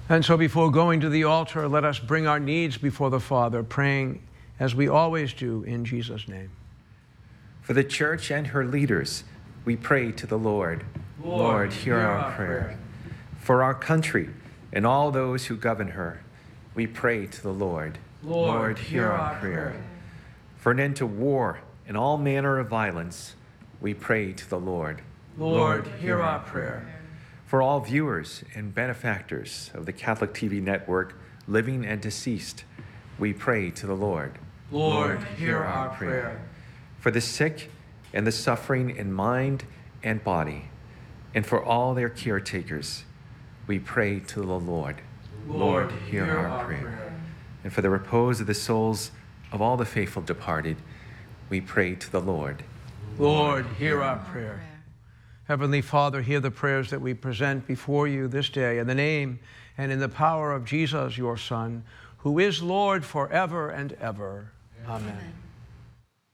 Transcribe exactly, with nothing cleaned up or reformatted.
And so before going to the altar, let us bring our needs before the Father, praying as we always do in Jesus' name. For the church and her leaders, we pray to the Lord. Lord, Lord, hear, hear our, our prayer. prayer. For our country and all those who govern her, we pray to the Lord. Lord, hear our prayer. For an end to war and all manner of violence, we pray to the Lord. Lord, hear our prayer. For all viewers and benefactors of the Catholic T V network, living and deceased, we pray to the Lord. Lord, hear our prayer. For the sick and the suffering in mind and body, and for all their caretakers, we pray to the Lord. Lord, hear our prayer. And for the repose of the souls of all the faithful departed, we pray to the Lord. Lord, hear our prayer. Heavenly Father, hear the prayers that we present before you this day in the name and in the power of Jesus, your Son, who is Lord forever and ever. Amen. Amen.